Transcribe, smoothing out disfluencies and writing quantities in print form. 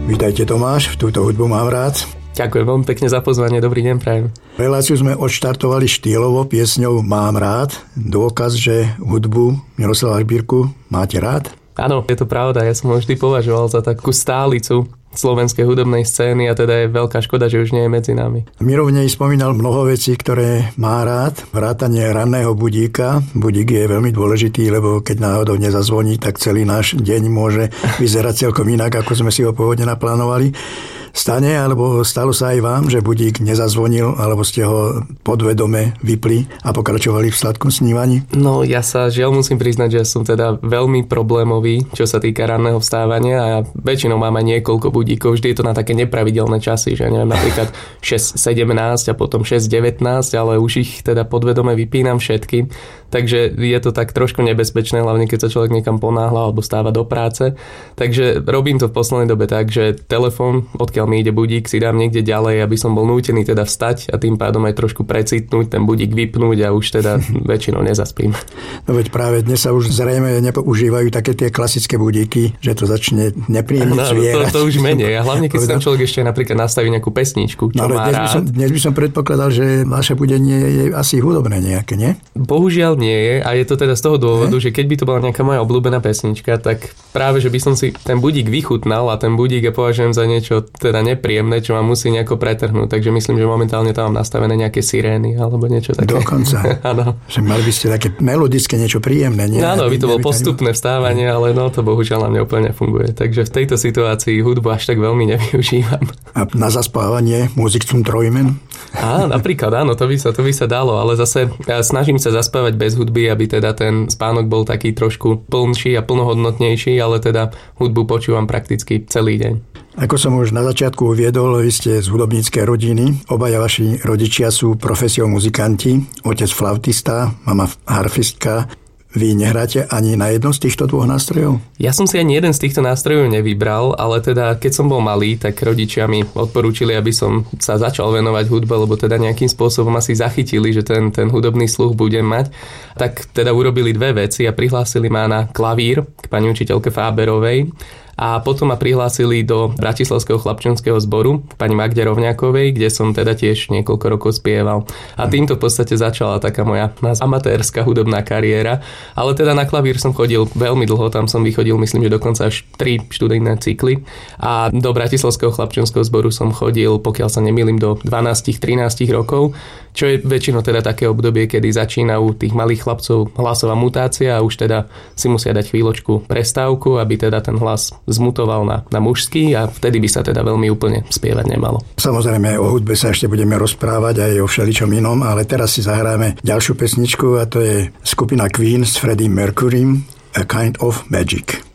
Vítajte Tomáš, v túto hudbu mám rád. Ďakujem veľmi pekne za pozvanie, dobrý deň prajem. Reláciu sme odštartovali štýlovo piesňou Mám rád. Dôkaz, že hudbu Miroslava Žbírku máte rád? Áno, je to pravda, ja som ho vždy považoval za takú stálicu slovenskej hudobnej scény a teda je veľká škoda, že už nie je medzi nami. Miro v nej spomínal mnoho vecí, ktoré má rád. Vrátanie ranného budíka. Budík je veľmi dôležitý, lebo keď náhodou nezazvoní, tak celý náš deň môže vyzerať celkom inak, ako sme si ho pôvodne naplánovali. Stane, alebo stalo sa aj vám, že budík nezazvonil, alebo ste ho podvedome vypli a pokračovali v sladkom snívaní? No, ja sa žiaľ musím priznať, že som teda veľmi problémový, čo sa týka ranného vstávania a ja väčšinou mám aj niekoľko budíkov, vždy je to na také nepravidelné časy, že neviem, napríklad 6:17 a potom 6:19, ale už ich teda podvedome vypínam všetky, takže je to tak trošku nebezpečné, hlavne keď sa človek niekam ponáhla alebo stáva do práce, takže robím to v poslednej dobe tak, že telefón, odkiaľ mi ide budík, si dám niekde ďalej, aby som bol nútený teda vstať a tým pádom aj trošku precitnúť, ten budík vypnúť a už teda väčšinou nezaspím. No veď práve dnes sa už zrejme nepoužívajú také tie klasické budíky, že to začne nepríjemne zvierať. To už menej. A hlavne, keď si tam človek ešte napríklad nastaví nejakú pesničku, čo má rád. Dnes by som predpokladal, že vaše budenie je asi hudobné nejaké, nie? Bohužiaľ nie je a je to teda z toho dôvodu, že keď by to bola nejaká moja obľúbená pesnička, tak práve, že by som si ten budík vychutnal a ten budík ja považujem za niečo teda nepríjemné, čo ma musí nejako pretrhnúť. Takže myslím, že momentálne tam mám nastavené nejaké sirény alebo niečo také. Dokonca. Áno. Že mali by ste také melodické, niečo príjemné, nie? Áno, by to bolo postupné vstávanie, ale no to bohužiaľ na mňa úplne nefunguje. Takže v tejto situácii hudbu až tak veľmi nevyužívam. A na zaspávanie Musik zum Träumen? Napríklad áno, to by sa dalo, ale zase ja snažím sa zaspávať bez hudby, aby teda ten spánok bol taký trošku plnší a plnohodnotnejší, ale teda hudbu počúvam prakticky celý deň. Ako som už na začiatku uviedol, vy ste z hudobníckej rodiny. Obaja vaši rodičia sú profesiou muzikanti. Otec flautista, mama harfistka. Vy nehráte ani na jednom z týchto dvoch nástrojov? Ja som si ani jeden z týchto nástrojov nevybral, ale teda keď som bol malý, tak rodičia mi odporúčili, aby som sa začal venovať hudbe, lebo teda nejakým spôsobom asi zachytili, že ten hudobný sluch budem mať. Tak teda urobili dve veci a prihlásili ma na klavír k pani učiteľke Fáberovej. A potom ma prihlásili do Bratislavského chlapčenského zboru pani Magde Rovňákovej, kde som teda tiež niekoľko rokov spieval. A týmto v podstate začala taká moja amatérska hudobná kariéra. Ale teda na klavír som chodil veľmi dlho, tam som vychodil, myslím, že dokonca až 3 študijné cykly. A do Bratislavského chlapčenského zboru som chodil, pokiaľ sa nemýlim, do 12-13 rokov, čo je väčšinou teda také obdobie, kedy začína u tých malých chlapcov hlasová mutácia a už teda si musia dať chvíľočku prestávku, aby teda ten hlas zmutoval na mužský a vtedy by sa teda veľmi úplne spievať nemalo. Samozrejme o hudbe sa ešte budeme rozprávať aj o všeličom inom, ale teraz si zahráme ďalšiu pesničku a to je skupina Queen s Freddie Mercurym A Kind of Magic.